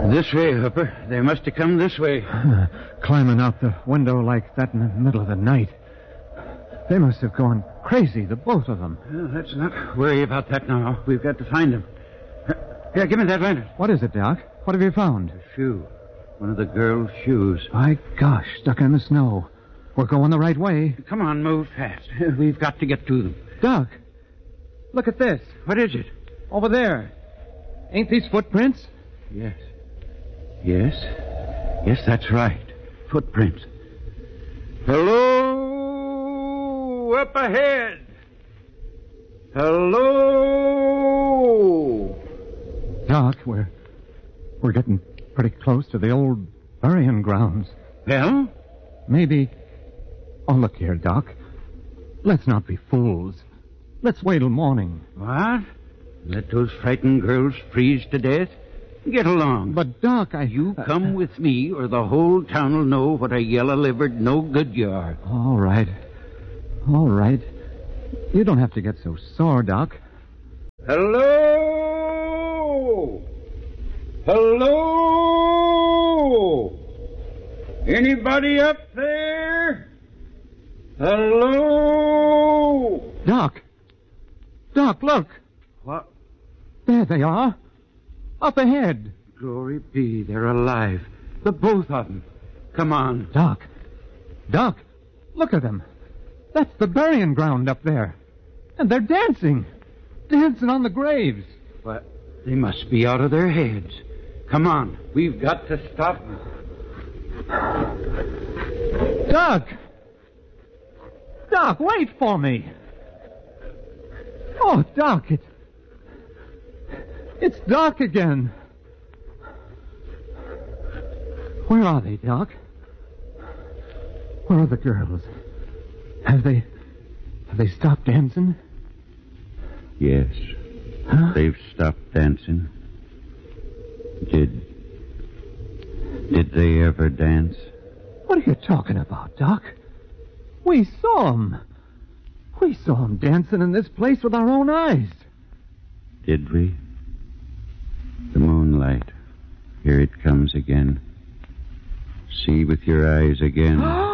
This way, Hooper. They must have come this way. Climbing out the window like that in the middle of the night. They must have gone crazy, the both of them. Well, let's not worry about that now. We've got to find them. Here, give me that lantern. What is it, Doc? What have you found? A shoe. One of the girl's shoes. My gosh, stuck in the snow. We're going the right way. Come on, move fast. We've got to get to them. Doc, look at this. What is it? Over there. Ain't these footprints? Yes. Yes, that's right. Footprints. Hello, up ahead. Hello. Doc, we're getting pretty close to the old burying grounds. Well? Maybe... Oh, look here, Doc. Let's not be fools. Let's wait till morning. What? Let those frightened girls freeze to death? Get along. But, Doc, You come with me, or the whole town will know what a yellow-livered no-good you are. All right. All right. You don't have to get so sore, Doc. Hello? Hello? Anybody up there? Hello? Doc! Doc, look! What? There they are. Up ahead. Glory be, they're alive. The both of them. Come on. Doc, look at them. That's the burying ground up there. And they're dancing. Dancing on the graves. What? They must be out of their heads. Come on. We've got to stop them. Doc, wait for me. Oh, Doc, it's dark again. Where are they, Doc? Where are the girls? Have they stopped dancing? Yes. Huh? They've stopped dancing. Did they ever dance? What are you talking about, Doc? We saw them. We saw them dancing in this place with our own eyes. Did we? The moonlight. Here it comes again. See with your eyes again.